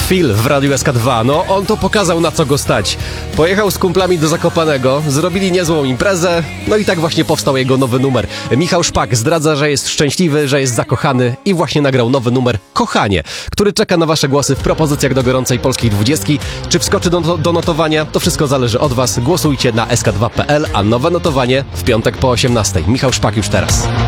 Phil w Radiu SK2. No, on to pokazał, na co go stać. Pojechał z kumplami do Zakopanego, zrobili niezłą imprezę, no i tak właśnie powstał jego nowy numer. Michał Szpak zdradza, że jest szczęśliwy, że jest zakochany i właśnie nagrał nowy numer Kochanie, który czeka na wasze głosy w propozycjach do gorącej polskiej 20. Czy wskoczy do notowania? To wszystko zależy od was. Głosujcie na sk2.pl, a nowe notowanie w piątek po 18. Michał Szpak już teraz.